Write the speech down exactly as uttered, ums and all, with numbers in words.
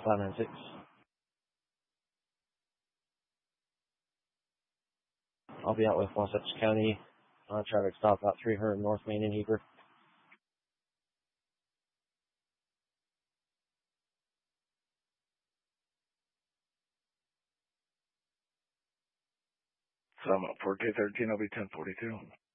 five nine six. I'll be out with Wasatch County uh, traffic stop out three hundred North Main in Heber. So I'm at four two thirteen, I'll be ten forty-two.